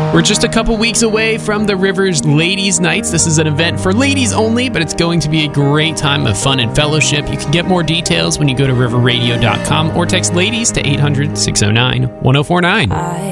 We're just a couple weeks away from the Rivers Ladies Nights. This is an event for ladies only, but it's going to be a great time of fun and fellowship. You can get more details when you go to riverradio.com or text ladies to 800-609-1049.